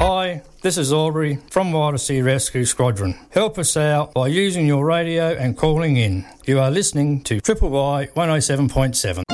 Hi, this is Aubrey from Wilder Sea Rescue Squadron. Help us out by using your radio and calling in. You are listening to Triple Y 107.7.